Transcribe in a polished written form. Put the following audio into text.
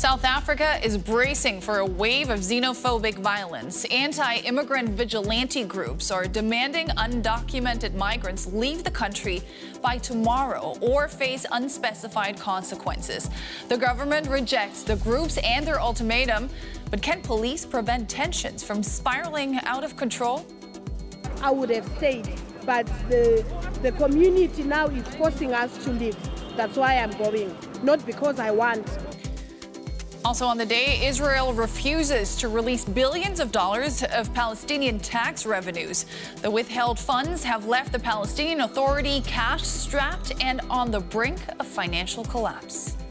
South Africa is bracing for a wave of xenophobic violence. Anti-immigrant vigilante groups are demanding undocumented migrants leave the country by tomorrow or face unspecified consequences. The government rejects the groups and their ultimatum. But can police prevent tensions from spiraling out of control? I would have stayed, but the community now is forcing us to leave. That's why I'm going, not because I want. Also on the day, Israel refuses to release billions of dollars of Palestinian tax revenues. The withheld funds have left the Palestinian Authority cash-strapped and on the brink of financial collapse.